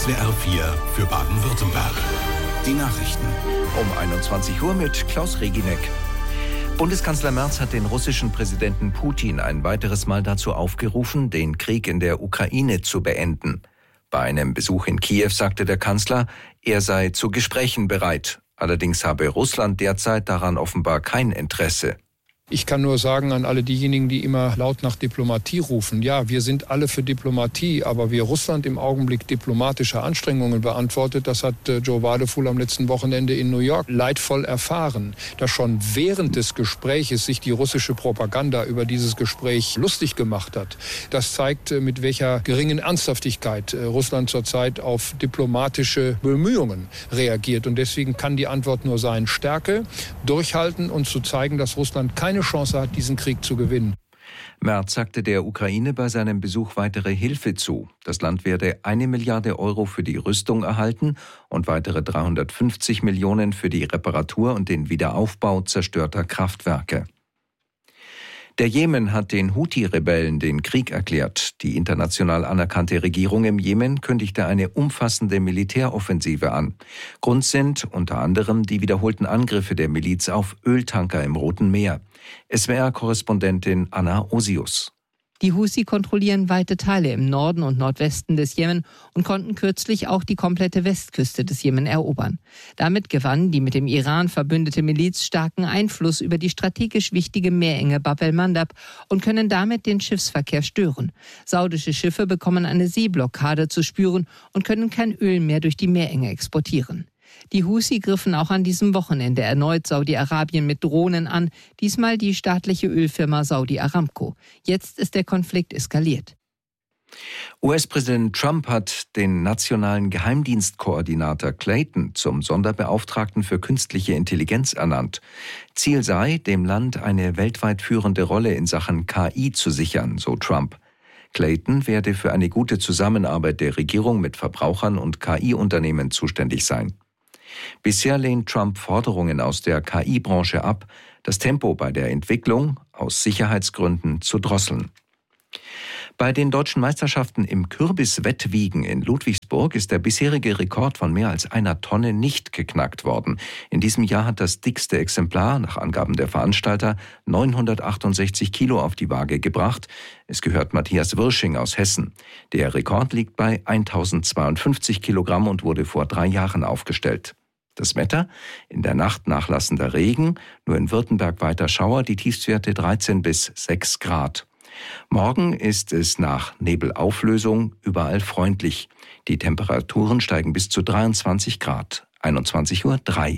SWR 4 für Baden-Württemberg. Die Nachrichten. Um 21 Uhr mit Klaus Reginek. Bundeskanzler Merz hat den russischen Präsidenten Putin ein weiteres Mal dazu aufgerufen, den Krieg in der Ukraine zu beenden. Bei einem Besuch in Kiew sagte der Kanzler, er sei zu Gesprächen bereit. Allerdings habe Russland derzeit daran offenbar kein Interesse. Ich kann nur sagen an alle diejenigen, die immer laut nach Diplomatie rufen, ja, wir sind alle für Diplomatie, aber wie Russland im Augenblick diplomatische Anstrengungen beantwortet, das hat Joe Wadefuhl am letzten Wochenende in New York leidvoll erfahren. Dass schon während des Gespräches sich die russische Propaganda über dieses Gespräch lustig gemacht hat, das zeigt, mit welcher geringen Ernsthaftigkeit Russland zurzeit auf diplomatische Bemühungen reagiert. Und deswegen kann die Antwort nur sein, Stärke, durchhalten und zu zeigen, dass Russland keine Chance hat, diesen Krieg zu gewinnen. Merz sagte der Ukraine bei seinem Besuch weitere Hilfe zu. Das Land werde 1 Milliarde Euro für die Rüstung erhalten und weitere 350 Millionen für die Reparatur und den Wiederaufbau zerstörter Kraftwerke. Der Jemen hat den Houthi-Rebellen den Krieg erklärt. Die international anerkannte Regierung im Jemen kündigte eine umfassende Militäroffensive an. Grund sind unter anderem die wiederholten Angriffe der Miliz auf Öltanker im Roten Meer. SWR-Korrespondentin Anna Osius. Die Houthi kontrollieren weite Teile im Norden und Nordwesten des Jemen und konnten kürzlich auch die komplette Westküste des Jemen erobern. Damit gewann die mit dem Iran verbündete Miliz starken Einfluss über die strategisch wichtige Meerenge Bab el-Mandab und können damit den Schiffsverkehr stören. Saudische Schiffe bekommen eine Seeblockade zu spüren und können kein Öl mehr durch die Meerenge exportieren. Die Houthi griffen auch an diesem Wochenende erneut Saudi-Arabien mit Drohnen an, diesmal die staatliche Ölfirma Saudi Aramco. Jetzt ist der Konflikt eskaliert. US-Präsident Trump hat den nationalen Geheimdienstkoordinator Clayton zum Sonderbeauftragten für künstliche Intelligenz ernannt. Ziel sei, dem Land eine weltweit führende Rolle in Sachen KI zu sichern, so Trump. Clayton werde für eine gute Zusammenarbeit der Regierung mit Verbrauchern und KI-Unternehmen zuständig sein. Bisher lehnt Trump Forderungen aus der KI-Branche ab, das Tempo bei der Entwicklung aus Sicherheitsgründen zu drosseln. Bei den deutschen Meisterschaften im Kürbiswettwiegen in Ludwigsburg ist der bisherige Rekord von mehr als 1 Tonne nicht geknackt worden. In diesem Jahr hat das dickste Exemplar, nach Angaben der Veranstalter, 968 Kilo auf die Waage gebracht. Es gehört Matthias Wirsching aus Hessen. Der Rekord liegt bei 1052 Kilogramm und wurde vor 3 Jahren aufgestellt. Das Wetter: in der Nacht nachlassender Regen, nur in Württemberg weiter Schauer, die Tiefstwerte 13 bis 6 Grad. Morgen ist es nach Nebelauflösung überall freundlich. Die Temperaturen steigen bis zu 23 Grad. 21:03 Uhr.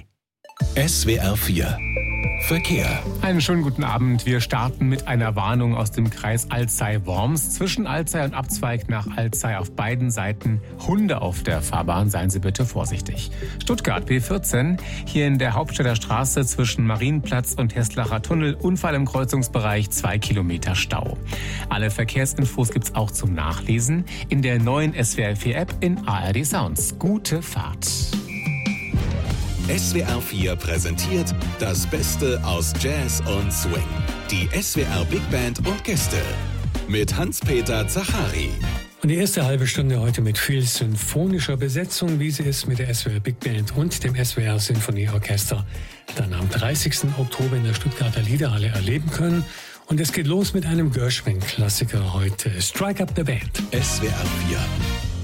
SWR 4 Verkehr. Einen schönen guten Abend. Wir starten mit einer Warnung aus dem Kreis Alzey-Worms. Zwischen Alzey und Abzweig nach Alzey auf beiden Seiten Hunde auf der Fahrbahn. Seien Sie bitte vorsichtig. Stuttgart B14, hier in der Hauptstädter Straße zwischen Marienplatz und Heslacher Tunnel. Unfall im Kreuzungsbereich, 2 Kilometer Stau. Alle Verkehrsinfos gibt's auch zum Nachlesen in der neuen SWR 4 App in ARD Sounds. Gute Fahrt. SWR 4 präsentiert das Beste aus Jazz und Swing. Die SWR Big Band und Gäste mit Hans-Peter Zachari. Und die erste halbe Stunde heute mit viel symphonischer Besetzung, wie sie es mit der SWR Big Band und dem SWR Sinfonieorchester dann am 30. Oktober in der Stuttgarter Liederhalle erleben können. Und es geht los mit einem Gershwin-Klassiker heute. Strike Up the Band. SWR 4